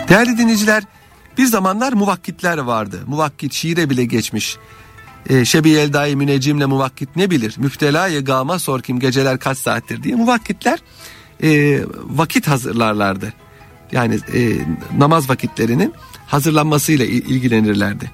Değerli dinleyiciler, bir zamanlar muvakkitler vardı. Muvakkit şiire bile geçmiş. Şebi Eldai müneccimle muvakkit ne bilir? Müptelaya gama sor kim geceler kaç saattir diye muvakkitler vakit hazırlarlardı. Yani namaz vakitlerinin hazırlanmasıyla ilgilenirlerdi.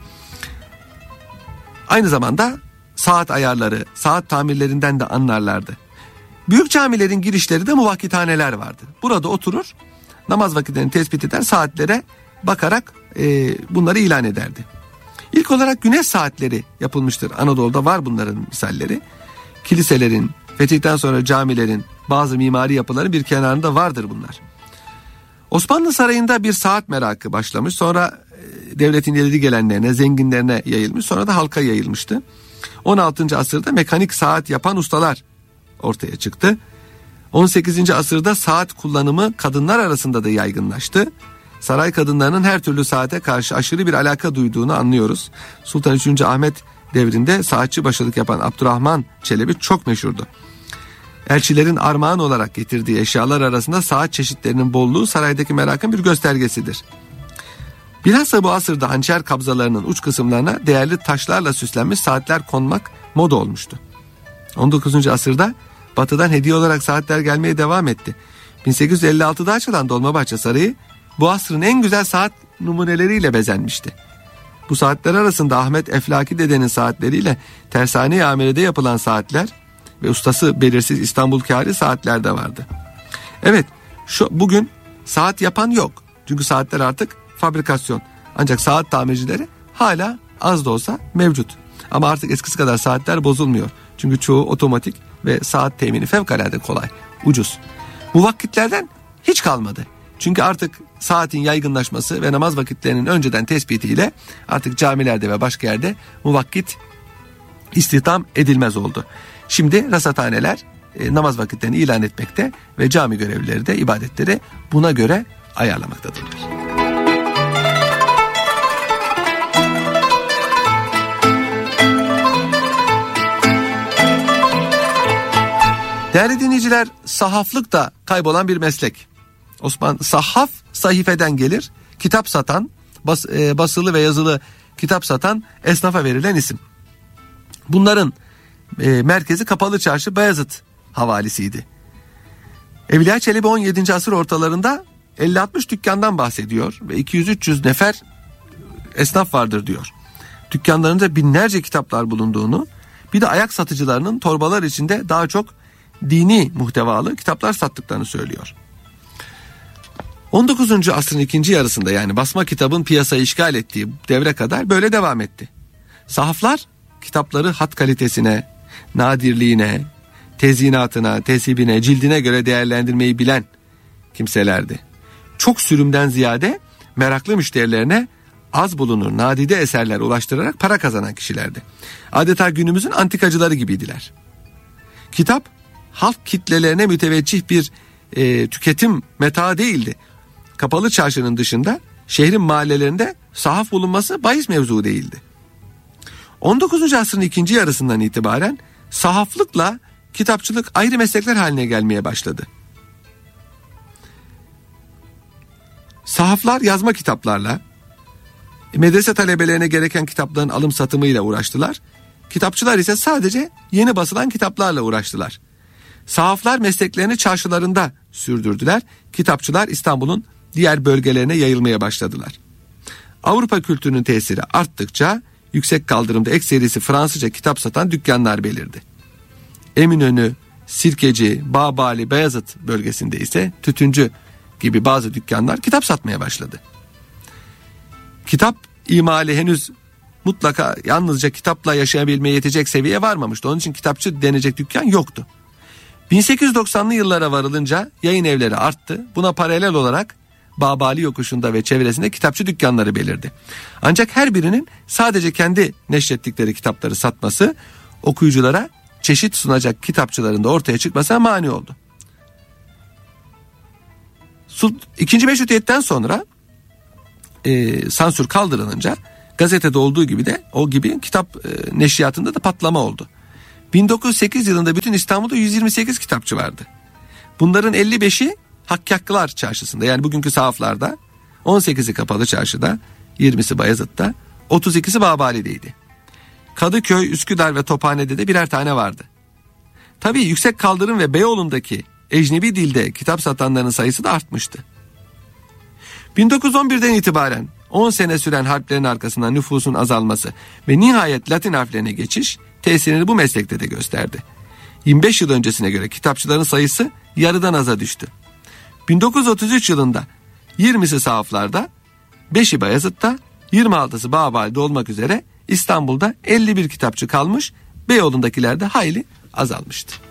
Aynı zamanda saat ayarları, saat tamirlerinden de anlarlardı. Büyük camilerin girişleri de muvakkithaneler vardı. Burada oturur, namaz vakitlerini tespit eder, saatlere bakarak bunları ilan ederdi. İlk olarak güneş saatleri yapılmıştır. Anadolu'da var bunların misalleri. Kiliselerin, fetihten sonra camilerin, bazı mimari yapıların bir kenarında vardır bunlar. Osmanlı Sarayı'nda bir saat merakı başlamış. Sonra devletin ileri gelenlerine, zenginlerine yayılmış. Sonra da halka yayılmıştı. 16. asırda mekanik saat yapan ustalar ortaya çıktı. 18. asırda saat kullanımı kadınlar arasında da yaygınlaştı. Saray kadınlarının her türlü saate karşı aşırı bir alaka duyduğunu anlıyoruz. Sultan 3. Ahmet devrinde saatçi başılık yapan Abdurrahman Çelebi çok meşhurdu. Elçilerin armağan olarak getirdiği eşyalar arasında saat çeşitlerinin bolluğu saraydaki merakın bir göstergesidir. Bilhassa bu asırda hançer kabzalarının uç kısımlarına değerli taşlarla süslenmiş saatler konmak moda olmuştu. 19. asırda batıdan hediye olarak saatler gelmeye devam etti. 1856'da açılan Dolmabahçe Sarayı bu asrın en güzel saat numuneleriyle bezenmişti. Bu saatler arasında Ahmet Eflaki dedenin saatleriyle Tersane-i Amire'de yapılan saatler ve ustası belirsiz İstanbulkârı saatler de vardı. Evet, bugün saat yapan yok. Çünkü saatler artık fabrikasyon. Ancak saat tamircileri hala az da olsa mevcut. Ama artık eskisi kadar saatler bozulmuyor. Çünkü çoğu otomatik ve saat temini fevkalade kolay, ucuz. Muvakkitlerden hiç kalmadı. Çünkü artık saatin yaygınlaşması ve namaz vakitlerinin önceden tespitiyle artık camilerde ve başka yerde muvakkit istihdam edilmez oldu. Şimdi rasathaneler namaz vakitlerini ilan etmekte ve cami görevlileri de ibadetleri buna göre ayarlamaktadırlar. Değerli dinleyiciler, sahaflık da kaybolan bir meslek. Sahaf sahifeden gelir, kitap satan, basılı ve yazılı kitap satan esnafa verilen isim. Bunların merkezi Kapalı Çarşı Beyazıt havalisiydi. Evliya Çelebi 17. asır ortalarında 50-60 dükkandan bahsediyor ve 200-300 nefer esnaf vardır diyor. Dükkanlarında binlerce kitaplar bulunduğunu, bir de ayak satıcılarının torbalar içinde daha çok dini muhtevalı kitaplar sattıklarını söylüyor. 19. asrın ikinci yarısında, yani basma kitabın piyasayı işgal ettiği devre kadar böyle devam etti. Sahaflar kitapları hat kalitesine, nadirliğine, tezyinatına, tesibine, cildine göre değerlendirmeyi bilen kimselerdi. Çok sürümden ziyade meraklı müşterilerine az bulunur nadide eserler ulaştırarak para kazanan kişilerdi. Adeta günümüzün antikacıları gibiydiler. Kitap halk kitlelerine müteveccih bir tüketim metaı değildi. Kapalı Çarşı'nın dışında şehrin mahallelerinde sahaf bulunması bahis mevzu değildi. 19. asrın ikinci yarısından itibaren sahaflıkla kitapçılık ayrı meslekler haline gelmeye başladı. Sahaflar yazma kitaplarla, medrese talebelerine gereken kitapların alım satımıyla uğraştılar. Kitapçılar ise sadece yeni basılan kitaplarla uğraştılar. Sahaflar mesleklerini çarşılarında sürdürdüler. Kitapçılar İstanbul'un diğer bölgelerine yayılmaya başladılar. Avrupa kültürünün tesiri arttıkça yüksek kaldırımda ekserisi Fransızca kitap satan dükkanlar belirdi. Eminönü, Sirkeci, Bağbali, Beyazıt bölgesinde ise Tütüncü gibi bazı dükkanlar kitap satmaya başladı. Kitap imali henüz mutlaka yalnızca kitapla yaşayabilmeye yetecek seviyeye varmamıştı. Onun için kitapçı denecek dükkan yoktu. 1890'lı yıllara varılınca yayın evleri arttı. Buna paralel olarak Bağbali yokuşunda ve çevresinde kitapçı dükkanları belirdi. Ancak her birinin sadece kendi neşrettikleri kitapları satması okuyuculara çeşit sunacak kitapçıların da ortaya çıkmasına mani oldu. İkinci Meşrutiyet'ten sonra sansür kaldırılınca gazetede olduğu gibi de o gibi kitap neşriyatında da patlama oldu. 1908 yılında bütün İstanbul'da 128 kitapçı vardı. Bunların 55'i Hakkaklar Çarşısı'nda, yani bugünkü sahaflarda, 18'i Kapalı Çarşı'da, 20'si Bayezid'de, 32'si Babali'deydi. Kadıköy, Üsküdar ve Tophane'de de birer tane vardı. Tabii Yüksek Kaldırım ve Beyoğlu'ndaki ecnebi dilde kitap satanların sayısı da artmıştı. 1911'den itibaren 10 sene süren harplerin arkasından nüfusun azalması ve nihayet Latin harflerine geçiş tesirini bu meslekte de gösterdi. 25 yıl öncesine göre kitapçıların sayısı yarıdan aza düştü. 1933 yılında 20'si sahaflarda, 5'i Bayezid'de, 26'sı Babali'de olmak üzere İstanbul'da 51 kitapçı kalmış, Beyoğlu'ndakiler de hayli azalmıştı.